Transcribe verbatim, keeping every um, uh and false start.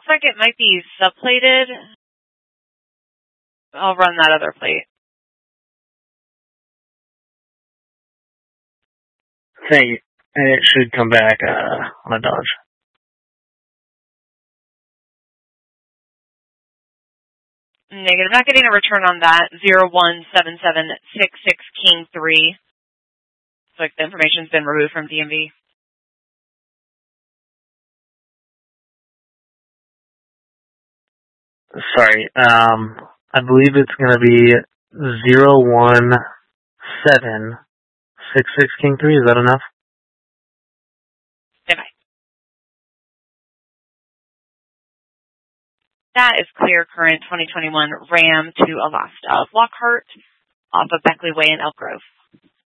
like it might be subplated. I'll run that other plate. Thank you. And it should come back uh, on a dodge. Negative. Not getting a return on that. Zero one seven seven six six King three. It's like the information's been removed from D M V. Sorry. Um, I believe it's going to be zero one seven six six King three. Is that enough? Bye. That is clear current twenty twenty-one Ram to Avasta. Lockhart off of Beckley Way in Elk Grove.